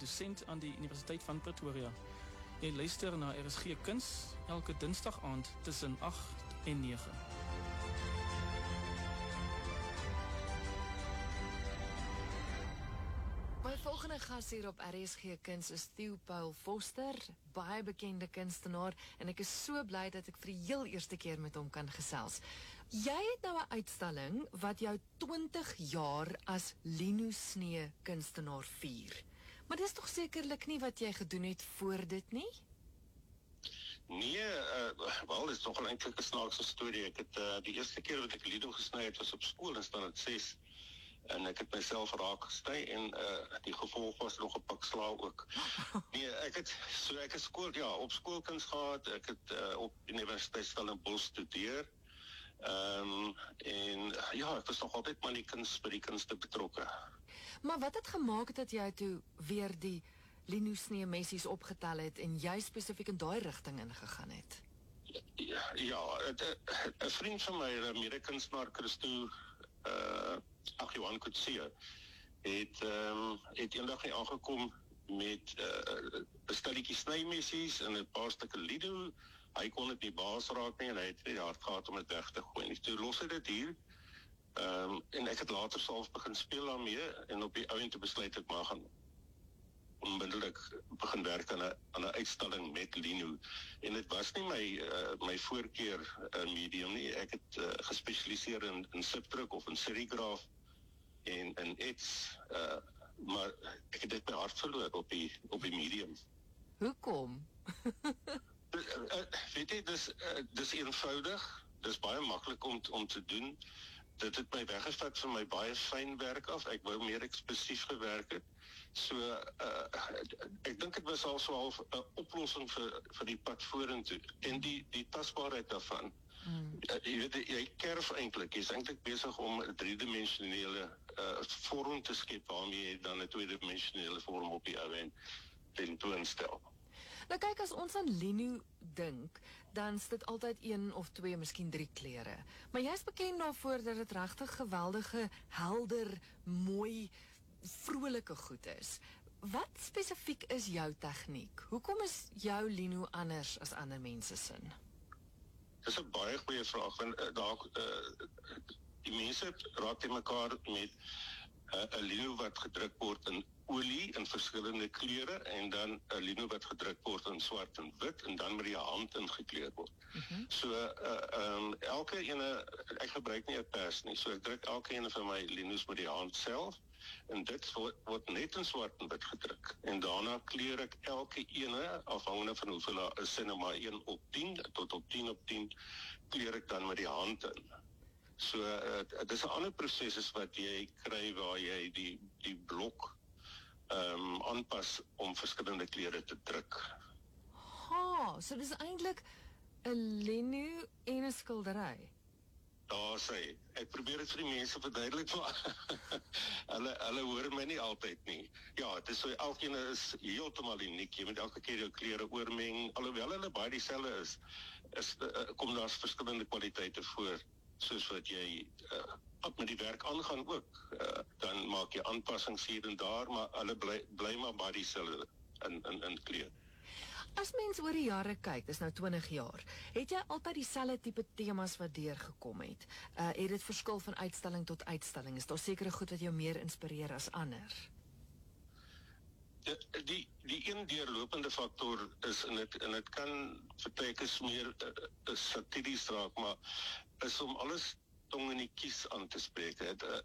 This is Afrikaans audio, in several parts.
dosent aan die Universiteit van Pretoria. Jy luister na RSG Kuns elke dinsdag aand tussen 8 en 9. My volgende gas hier op RSG Kuns is Theo Paul Foster, baie bekende kunstenaar, en ek is so bly dat ek vir die heel eerste keer met hom kan gesels. Jy het nou 'n uitstalling wat jou 20 jaar as Lino Snee kunstenaar vier. Maar dis tog sekerlik nie wat jy gedoen het voor dit nie? Nee, wel, dit is nog eintlik 'n snaakse storie. Ek het die eerste keer wat ek Lino gesny het was op skool in standaard 6. En ek het myself raak gesny en die gevolg was nog 'n pak slaag ook. Nee, ek het skool, ja, op skoolkuns gehad. Ek het op Universiteit Stellenbosch studeer. En ja, ek was nog altyd maar by die kunste betrokke. Maar wat het gemaak dat jy toe weer die Lino Snee messies opgetel het en jy spesifiek in daai rigting ingegaan het? Ja, 'n vriend van my, 'n mede-kunstenaar, Christo Johan Kutsie, het eendag hier aangekom met 'n stelletjie snymessies en 'n paar stukke Lino. Hy kon dit nie baas raak nie en hy het nie hard gehad om dit weg te gooi nie. Toe los hy dit hier. En ek het later self begin speel daarmee en op die ouend te besluit ek maar gaan onmiddellik begin werk aan 'n uitstalling met Lino. En dit was nie my voorkeur medium nie. Ek het gespesialiseer in sipdruk of in serigraaf en in ets, maar ek het dit my hart verloor op die medium. Hoekom? Weet jy, dis eenvoudig, dis baie maklik om te doen. Dit het my weggevat van my baie fyn werk af. Ek wou meer ekspressief gewerk het. So, ek dink dit was al so half 'n oplossing vir die pad vorentoe. En die tasbaarheid daarvan. Jy weet, jy kerf eintlik, jy is eintlik besig om 'n driedimensionele vorm te skep waarmee jy dan 'n tweedimensionele vorm op die ou end tentoonstel. Nou kyk, as ons aan Lino dink, dan is dit altyd 1 of 2, miskien 3 kleure. Maar jy is bekend daarvoor dat dit regtig geweldige, helder, mooi, vrolike goed is. Wat spesifiek is jou tegniek? Hoekom is jou Lino anders as ander mense sin? Dis 'n baie goeie vraag, want die mense raak teen mekaar met 'n Lino wat gedruk word in olie in verskillende kleure en dan 'n Lino wat gedruk word in swart en wit en dan met die hand ingekleur word. So elke ene, ek gebruik nie 'n pers nie, so ek druk elke ene van my Linos met die hand self en dit word net in swart en wit gedruk. En daarna kleur ek elke ene afhangende van hoeveel daar is, en maar 1 op 10 tot op 10 op 10 kleur ek dan met die hand in. So dit is 'n ander proses as wat jy kry waar jy die blok aanpas om verskillende kleure te druk. So dis eintlik 'n Lino en 'n skildery. Daar sê, ek probeer dit vir die mense verduidelik, maar hulle hoor my nie altyd nie. Ja, dit is so, elkeen is heeltemal uniek, jy moet elke keer jou kleure oormeng, alhoewel hulle baie dieselfde is kom daar verskillende kwaliteite voor, soos wat jy met die werk aangaan ook, dan maak jy aanpassings hier en daar, maar hulle bly maar baie dieselfde in kleur. As mens oor die jare kyk, dis nou 20 jaar, het jy altyd dieselfde tipe temas wat deurgekom het? Het dit verskil van uitstalling tot uitstalling? Is daar sekere goed wat jou meer inspireer as ander? Die een deurlopende faktor is, en dit kan vertrekens meer satiries raak, maar is om alles tong in die kies aan te spreek.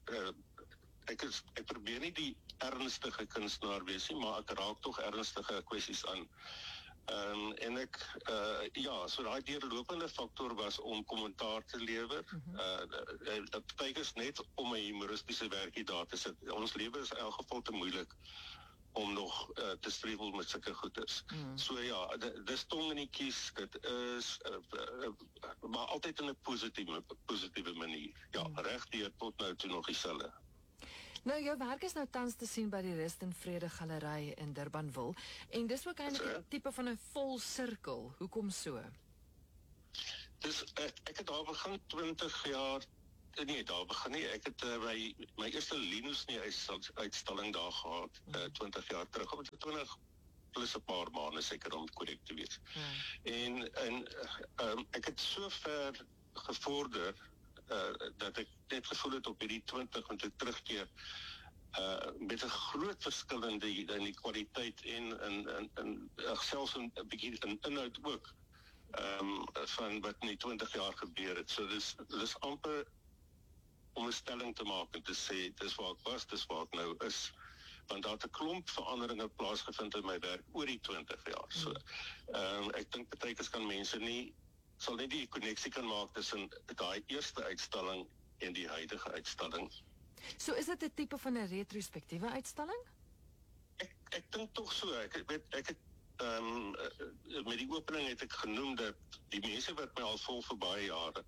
Ek probeer nie die ernstige kunstenaar wees nie, maar ek raak tog ernstige kwessies aan. En ek, so daai deurlopende faktor was om kommentaar te lewer. Dat beteken net om 'n humoristiese werkie daar te sit. Ons lewe is in elk geval te moeilik om nog te strevel met sulke goeders. So ja, dis tong in die kies, dit is maar altyd in 'n positiewe manier. Ja, regdeur tot nou toe nog dieselfde. Nou, jou werk is nou tans te sien by die Rust en Vrede Galery in Durbanville, en dis ook eintlik 'n tipe van 'n vol sirkel. Hoekom so? Dus ek het daar begin 20 jaar Nee, daar begin nie. Ek het my eerste Linus nie uitstalling daar gehad, 20 jaar terug, of 20 plus 'n paar maande seker om korrek te wees. En ek het so ver gevorder dat ek net gevoel het op hierdie 20 want ek terugkeer met 'n groot verskil in die kwaliteit en selfs 'n bietjie in inhoud ook van wat in die 20 jaar gebeur het. So dis amper om 'n stelling te maak en te sê dis waar ek was, dis waar ek nou is. Want daar het 'n klomp veranderinge plaasgevind in my werk oor die 20 jaar. So ek dink partykeers kan mense sal nie die koneksie kan maak tussen daai eerste uitstalling en die huidige uitstalling. So is dit 'n tipe van 'n retrospektiewe uitstalling? Ek dink tog so. Ek het met die opening het ek genoem dat die mense wat my al volg vir baie jare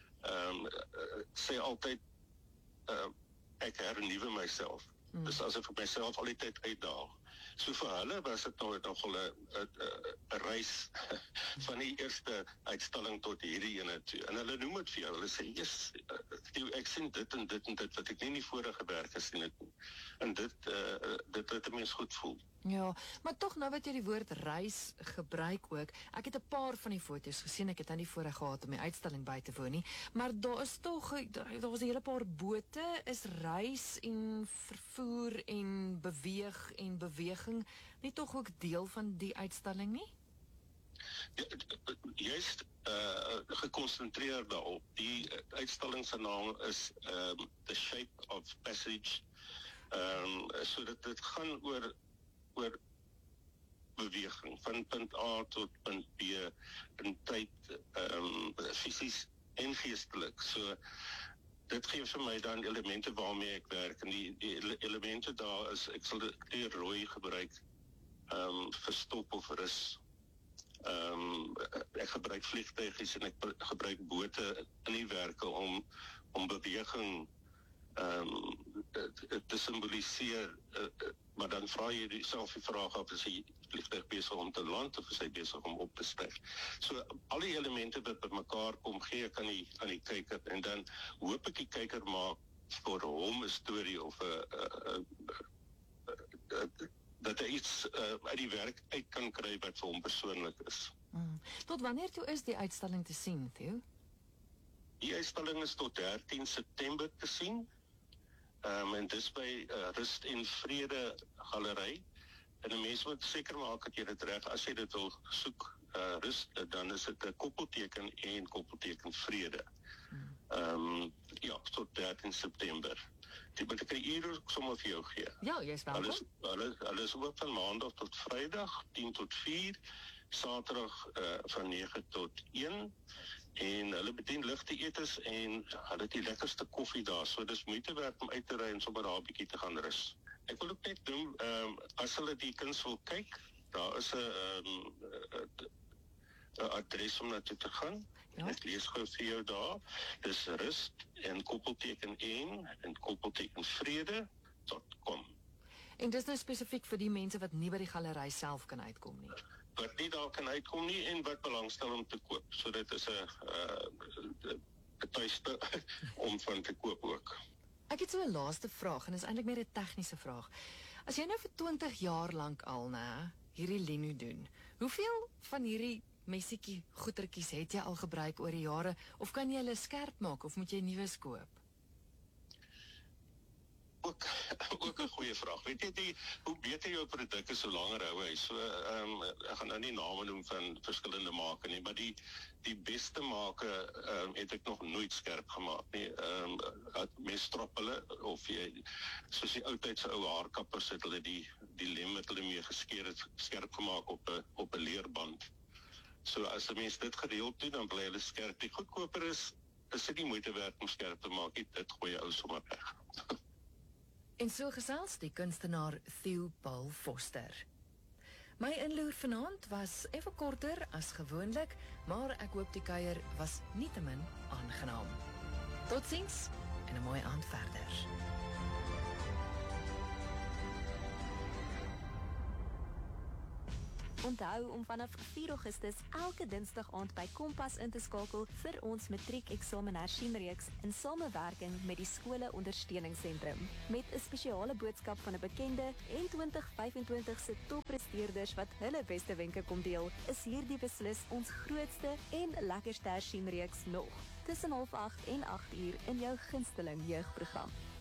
sê altyd ek hernuwe myself. Dus asof ek myself al die tyd uitdaag. So vir hulle was dit nogal 'n reis van die eerste uitstalling tot hierdie ene toe. En hulle noem dit vir jou. Hulle sê, "Yes, ek sien dit en dit en dit wat ek nie in die vorige werk gesien het nie." En dit laat 'n mens goed voel. Ja, maar tog nou wat jy die woord reis gebruik ook. Ek het 'n paar van die foto's gesien. Ek het nou nie voorreg gehad om die uitstalling by te woon nie, maar daar was 'n hele paar bote. Is reis en vervoer en beweeg en beweging nie tog ook deel van die uitstalling nie? Juist gekonsentreer daarop. Die uitstalling se naam is The Shape of Passage. So dit gaan oor beweging van punt A tot punt B in tyd, fisies en geestelik. So dit gee vir my dan elemente waarmee ek werk en die elemente daar is, ek sal die kleur rooi gebruik vir stop of rus. Ek gebruik vliegtuigies en ek gebruik bote in die werke om beweging te symboliseer, maar dan vra jy jouself die vraag af, is die vliegtuig besig om te land of is hy besig om op te styg? So al die elemente wat by mekaar kom, gee ek aan die kyker en dan hoop ek die kyker maak vir hom 'n storie of dat hy iets uit die werk uit kan kry wat vir hom persoonlik is. Tot wanneer toe is die uitstalling te sien, Theo? Die uitstalling is tot 13 September te sien. En dis by Rust en Vrede Galery. En 'n mens moet seker maak dat jy dit reg, as jy dit wil soek, Rust, dan is dit 'n koppelteken en koppelteken Vrede. Ja, tot 13 September. Die moet ek 'n uur sommer vir jou gee. Ja, jy's welkom. Hulle is oop van Maandag tot Vrydag, 10 tot 4, Saterdag van 9 tot 1. En hulle bedien ligte etes en hulle het die lekkerste koffie daar, so dis moeite werd om uit te ry en sommer daar 'n bietjie te gaan rus. Ek wil ook net doen, as hulle die kuns wil kyk, daar is 'n adres om naartoe te gaan. Ja. Ek lees gou vir jou daar. Dis Rust en koppelteken 1 en koppelteken Vrede.com. En dis nou spesifiek vir die mense wat nie by die galery self kan uitkom nie. Wat nie daar kan uitkom nie en wat belangstel om te koop. So dit is 'n tuiste om van te koop ook. Ek het so 'n laaste vraag en is eintlik meer 'n tegniese vraag. As jy nou vir 20 jaar lank al hierdie lino doen, hoeveel van hierdie messietjie goetertjies het jy al gebruik oor die jare of kan jy hulle skerp maak of moet jy nuwe koop? Ook 'n goeie vraag. Weet jy, hoe beter jou produk is, hoe langer hou hy. So, ek gaan nou nie name noem van verskillende make nie, maar die beste make het ek nog nooit skerp gemaak nie. Mens strop hulle, of jy, soos die oudtydse ou haarkappers het hulle die lem wat hulle mee geskeer het, skerp gemaak op 'n leerband. So as 'n mens dit gereeld doen, dan bly hulle skerp. Die goedkoper is dit nie moeite werd om skerp te maak nie, dit gooi jy ou sommer weg. En so gesels die kunstenaar Theo Paul Foster. My inloer vanaand was effe korter as gewoonlik, maar ek hoop die kuier was nietemin aangenaam. Totsiens en 'n mooi aand verder. Onthou om vanaf 4 Augustus elke Dinsdag aand by Kompas in te skakel vir ons matriekeksamen hersieningsreeks in samewerking met die skole ondersteuningssentrum. Met 'n spesiale boodskap van 'n bekende en 2025 se toppresteerders wat hulle beste wenke kom deel, is hierdie beslis ons grootste en lekkerste hersieningsreeks nog. Tussen 7:30 en 8:00 in jou gunsteling jeugprogram.